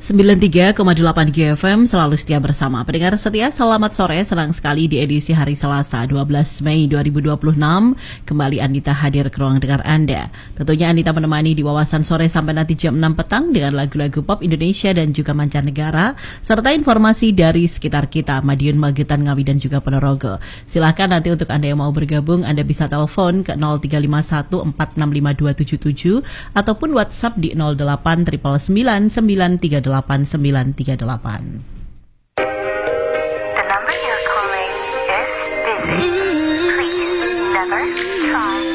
93,8 GFM selalu setia bersama. Pendengar setia, selamat sore. Senang sekali di edisi hari Selasa 12 Mei 2026 kembali Anita hadir ke ruang dengar Anda. Tentunya Anita menemani di wawasan sore sampai nanti jam 6 petang dengan lagu-lagu pop Indonesia dan juga mancanegara serta informasi dari sekitar kita, Madiun, Magetan, Ngawi dan juga Ponorogo. Silahkan nanti untuk Anda yang mau bergabung, Anda bisa telepon ke 0351 465277 ataupun WhatsApp di 08 999 938.